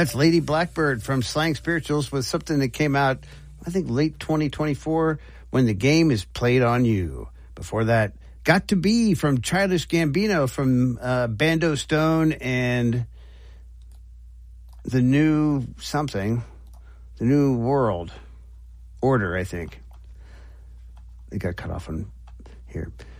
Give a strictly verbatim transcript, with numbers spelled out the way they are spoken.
That's Lady Blackbird from Slang Spirituals with something that came out, I think, late twenty twenty-four, When the Game is Played on You. Before that, Got to Be from Childish Gambino from uh, Bando Stone and the new something, the new world order, I think. They got cut off on here.